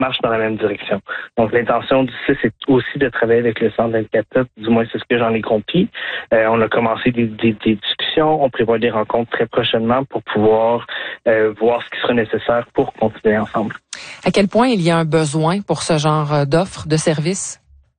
marche dans la même direction. Donc, l'intention du CIS, c'est aussi de travailler avec le Centre 24/7, du moins c'est ce que j'en ai compris. On a commencé des discussions, on prévoit des rencontres très prochainement pour pouvoir voir ce qui sera nécessaire pour continuer ensemble. À quel point il y a un besoin pour ce genre d'offres, de services?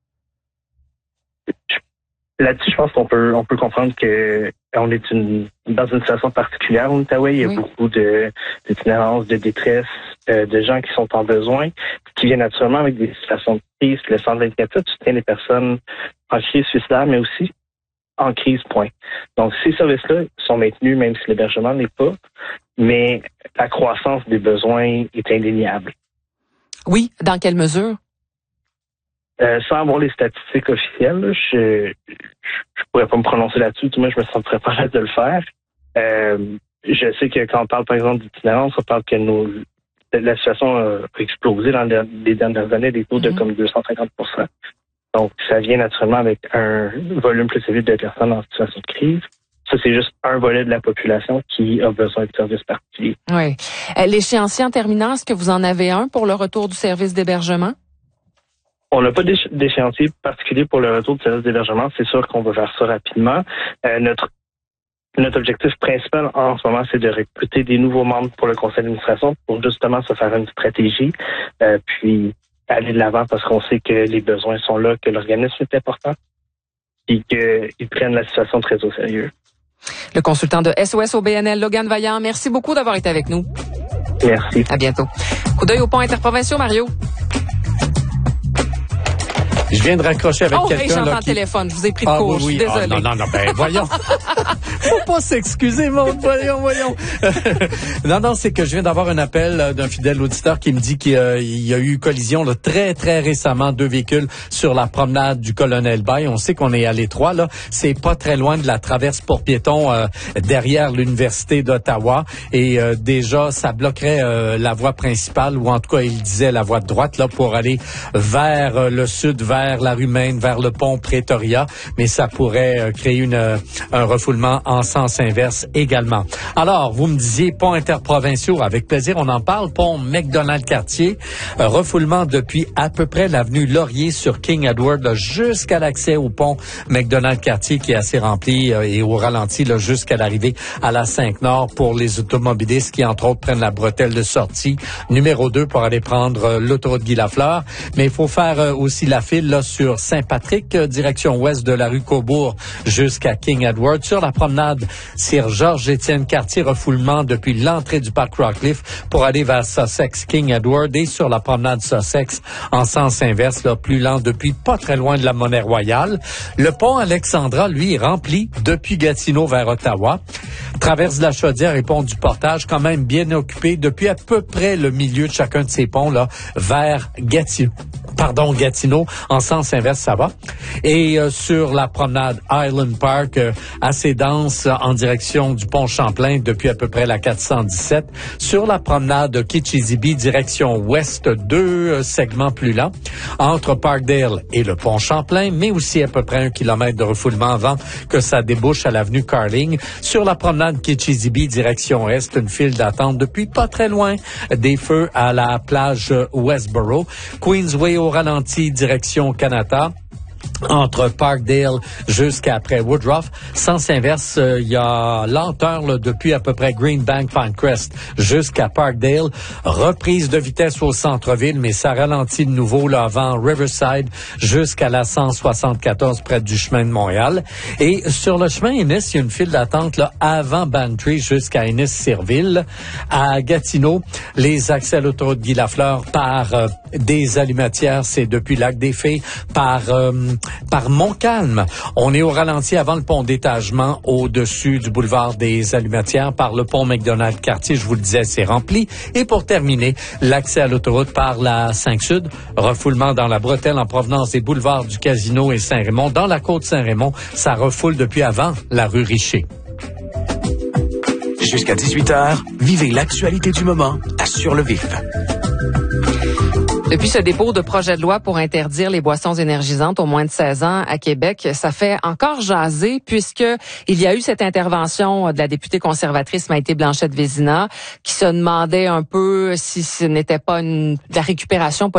Là-dessus, je pense qu'on peut comprendre que on est dans une situation particulière en Outaouais. Il y a beaucoup d'itinérance, de détresse, de gens qui sont en besoin, qui viennent naturellement avec des situations de crise. Le Centre 24/7 soutient les personnes en crise suicidaire, mais aussi en crise, point. Donc, ces services-là sont maintenus, même si l'hébergement n'est pas, mais la croissance des besoins est indéniable. Oui, dans quelle mesure? Sans avoir les statistiques officielles, je pourrais pas me prononcer là-dessus. Du moins, je me sentirais pas à l'aise de le faire. Je sais que quand on parle, par exemple, d'itinérance, on parle que la situation a explosé dans les dernières années, des taux de comme 250%. Donc, ça vient naturellement avec un volume plus élevé de personnes en situation de crise. Ça, c'est juste un volet de la population qui a besoin de services particuliers. Oui. L'échéancier en terminant, est-ce que vous en avez un pour le retour du service d'hébergement? On n'a pas d'échéancier particulier pour le retour du service d'hébergement. C'est sûr qu'on va faire ça rapidement. Notre objectif principal en ce moment, c'est de recruter des nouveaux membres pour le conseil d'administration pour justement se faire une stratégie, puis aller de l'avant parce qu'on sait que les besoins sont là, que l'organisme est important et qu'ils prennent la situation très au sérieux. Le consultant de SOS au BNL, Logan Vaillant, merci beaucoup d'avoir été avec nous. Merci. À bientôt. Coup d'œil au pont interprovinciaux, Mario. Je viens de raccrocher avec quelqu'un. J'entends le téléphone. Je vous ai pris de court. Je suis désolée. Non, voyons. Faut pas s'excuser, Maud. Voyons. Non, c'est que je viens d'avoir un appel d'un fidèle auditeur qui me dit qu'il y a eu collision là, très, très récemment, 2 véhicules sur la promenade du Colonel Bay. On sait qu'on est à l'étroit, là. C'est pas très loin de la traverse pour piétons derrière l'Université d'Ottawa. Et déjà, ça bloquerait la voie principale, ou en tout cas, il disait la voie de droite, là, pour aller vers le sud, vers la rue Maine, vers le pont Pretoria, mais ça pourrait créer un refoulement en sens inverse également. Alors, vous me disiez pont interprovinciaux, avec plaisir, on en parle. Pont McDonald-Cartier, refoulement depuis à peu près l'avenue Laurier sur King Edward là, jusqu'à l'accès au pont McDonald-Cartier qui est assez rempli et au ralenti là, jusqu'à l'arrivée à la 5-Nord pour les automobilistes qui, entre autres, prennent la bretelle de sortie numéro 2 pour aller prendre l'autoroute Guy-Lafleur. Mais il faut faire aussi la file là, sur Saint-Patrick, direction ouest de la rue Cobourg jusqu'à King Edward. Sur la promenade Sir Georges-Étienne Cartier, refoulement depuis l'entrée du parc Rockcliffe pour aller vers Sussex, King Edward. Et sur la promenade Sussex, en sens inverse, là, plus lent depuis pas très loin de la Monnaie Royale. Le pont Alexandra, lui, est rempli depuis Gatineau vers Ottawa. Traverse de la Chaudière et pont du Portage, quand même bien occupé depuis à peu près le milieu de chacun de ces ponts là vers Gatineau, en sens inverse, ça va. Et sur la promenade Highland Park, assez dense en direction du pont Champlain depuis à peu près la 417. Sur la promenade Kitchizibee, direction ouest, 2 segments plus lents, entre Parkdale et le pont Champlain, mais aussi à peu près 1 kilomètre de refoulement avant que ça débouche à l'avenue Carling. Sur la promenade Kitchizibee, direction est, une file d'attente depuis pas très loin des feux à la plage Westboro. Queensway au ralenti, direction Canada. Entre Parkdale jusqu'à après Woodruff. Sens inverse, il y a lenteur là, depuis à peu près Greenbank, Pinecrest jusqu'à Parkdale. Reprise de vitesse au centre-ville, mais ça ralentit de nouveau là, avant Riverside jusqu'à la 174 près du chemin de Montréal. Et sur le chemin Ennis, il y a une file d'attente là, avant Bantry jusqu'à Ennis-Sirville. À Gatineau, les accès à l'autoroute Guy-Lafleur par des Allumetières, c'est depuis Lac-des-Fées, par Montcalm. On est au ralenti avant le pont d'étagement au-dessus du boulevard des Allumetières par le pont McDonald-Cartier. Je vous le disais, c'est rempli. Et pour terminer, l'accès à l'autoroute par la 5 Sud. Refoulement dans la bretelle en provenance des boulevards du Casino et Saint-Raymond. Dans la côte Saint-Raymond, ça refoule depuis avant la rue Richer. Jusqu'à 18h, vivez l'actualité du moment à Sur le Vif. Depuis ce dépôt de projet de loi pour interdire les boissons énergisantes aux moins de 16 ans à Québec, ça fait encore jaser puisque il y a eu cette intervention de la députée conservatrice Maïté Blanchette-Vézina qui se demandait un peu si ce n'était pas la récupération